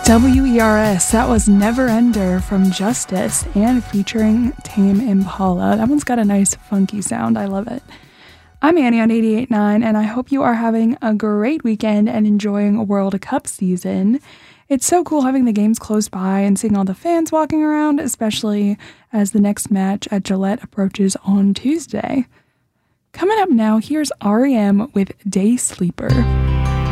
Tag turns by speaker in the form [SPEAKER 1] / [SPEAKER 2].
[SPEAKER 1] WERS, that was Never Ender from Justice and featuring Tame Impala. That one's got a nice funky sound. I love it. I'm Annie on 88.9 and I hope you are having a great weekend and enjoying World Cup season. It's so cool having the games close by and seeing all the fans walking around, especially as the next match at Gillette approaches on Tuesday. Coming up now, here's R.E.M. with Day Sleeper.